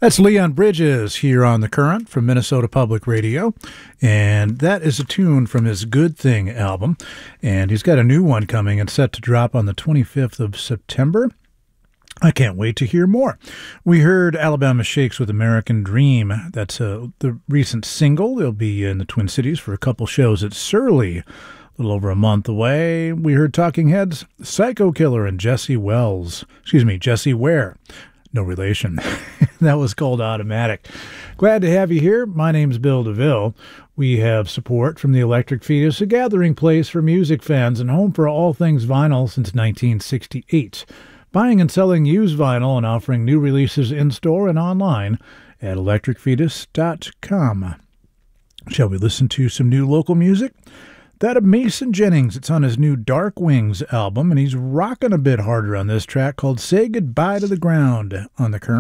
That's Leon Bridges here on The Current from Minnesota Public Radio, and that is a tune from his Good Thing album, and he's got a new one coming and set to drop on the 25th of September. I can't wait to hear more. We heard Alabama Shakes with American Dream. That's the recent single. They'll be in the Twin Cities for a couple shows at Surly, a little over a month away. We heard Talking Heads, Psycho Killer, and Jesse Ware. No relation. That was called Automatic. Glad to have you here. My name's Bill DeVille. We have support from the Electric Fetus, a gathering place for music fans and home for all things vinyl since 1968. Buying and selling used vinyl and offering new releases in-store and online at electricfetus.com. Shall we listen to some new local music? That of Mason Jennings. It's on his new Dark Wings album, and he's rocking a bit harder on this track called Say Goodbye to the Ground on The Current.